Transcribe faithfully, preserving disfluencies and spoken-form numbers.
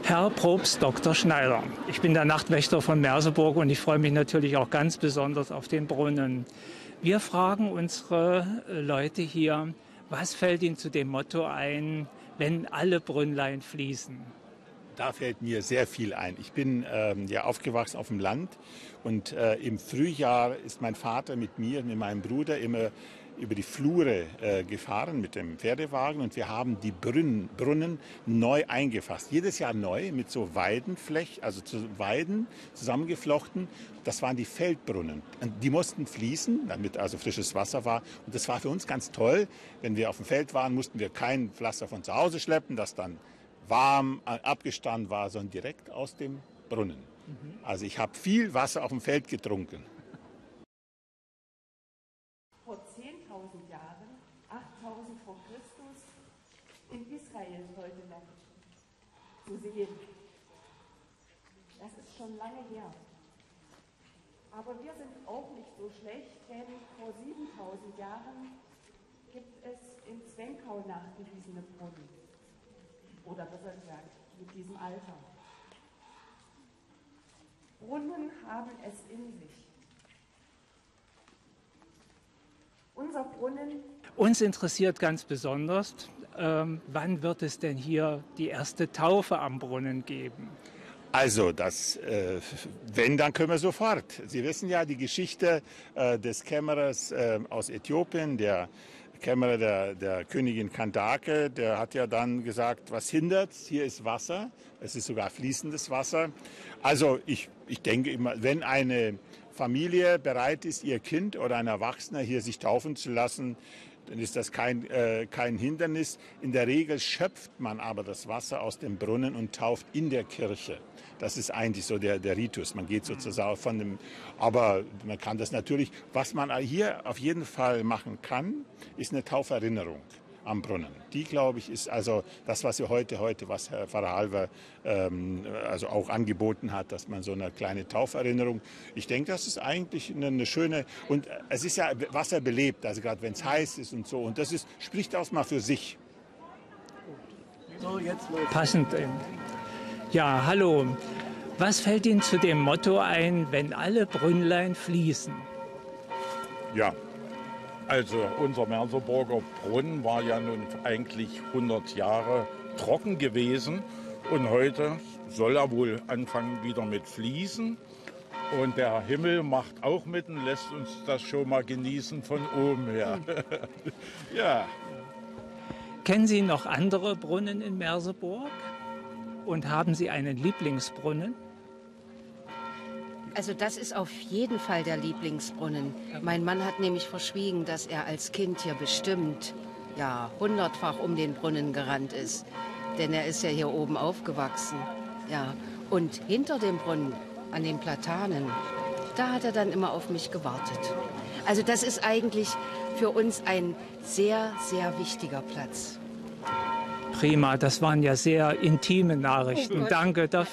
Herr Propst Doktor Schneider, ich bin der Nachtwächter von Merseburg und ich freue mich natürlich auch ganz besonders auf den Brunnen. Wir fragen unsere Leute hier, was fällt ihnen zu dem Motto ein, wenn alle Brünnlein fließen? Da fällt mir sehr viel ein. Ich bin ähm, ja aufgewachsen auf dem Land und äh, im Frühjahr ist mein Vater mit mir, mit meinem Bruder immer über die Flure äh, gefahren mit dem Pferdewagen und wir haben die Brunnen, Brunnen neu eingefasst. Jedes Jahr neu mit so Weidenflächen, also zu Weiden zusammengeflochten. Das waren die Feldbrunnen. Und die mussten fließen, damit also frisches Wasser war. Und das war für uns ganz toll. Wenn wir auf dem Feld waren, mussten wir kein Wasser von zu Hause schleppen, das dann warm abgestanden war, sondern direkt aus dem Brunnen. Mhm. Also ich habe viel Wasser auf dem Feld getrunken. Vor zehntausend Jahren, achttausend vor Christus, in Israel heute noch zu sehen. Das ist schon lange her. Aber wir sind auch nicht so schlecht, denn vor siebentausend Jahren gibt es in Zwenkau nachgewiesene Brunnen. Oder besser gesagt, mit diesem Alter. Brunnen haben es in sich. Unser Brunnen. Uns interessiert ganz besonders, ähm, wann wird es denn hier die erste Taufe am Brunnen geben? Also, das, äh, wenn, dann können wir sofort. Sie wissen ja die Geschichte äh, des Kämmerers äh, aus Äthiopien, der Kämmerer der, der Königin Kandake, der hat ja dann gesagt, was hindert? Hier ist Wasser, es ist sogar fließendes Wasser. Also ich, ich denke immer, wenn eine Familie bereit ist, ihr Kind oder ein Erwachsener hier sich taufen zu lassen, dann ist das kein, äh, kein Hindernis. In der Regel schöpft man aber das Wasser aus dem Brunnen und tauft in der Kirche. Das ist eigentlich so der, der Ritus. Man geht sozusagen von dem, aber man kann das natürlich, was man hier auf jeden Fall machen kann, ist eine Tauferinnerung am Brunnen. Die, glaube ich, ist also das, was wir heute, heute, was Herr Pfarrer Halver ähm, also auch angeboten hat, dass man so eine kleine Tauferinnerung, ich denke, das ist eigentlich eine, eine schöne, und es ist ja Wasser belebt, also gerade wenn es heiß ist und so, und das ist, spricht auch mal für sich. So, jetzt los. Passend. Ja, hallo. Was fällt Ihnen zu dem Motto ein, wenn alle Brünnlein fließen? Ja. Also unser Merseburger Brunnen war ja nun eigentlich hundert Jahre trocken gewesen und heute soll er wohl anfangen wieder mit Fließen und der Himmel macht auch mit und lässt uns das schon mal genießen von oben her. Ja. Kennen Sie noch andere Brunnen in Merseburg und haben Sie einen Lieblingsbrunnen? Also das ist auf jeden Fall der Lieblingsbrunnen. Mein Mann hat nämlich verschwiegen, dass er als Kind hier bestimmt ja hundertfach um den Brunnen gerannt ist. Denn er ist ja hier oben aufgewachsen. Ja. Und hinter dem Brunnen, an den Platanen, da hat er dann immer auf mich gewartet. Also das ist eigentlich für uns ein sehr, sehr wichtiger Platz. Prima, das waren ja sehr intime Nachrichten. Oh, danke dafür.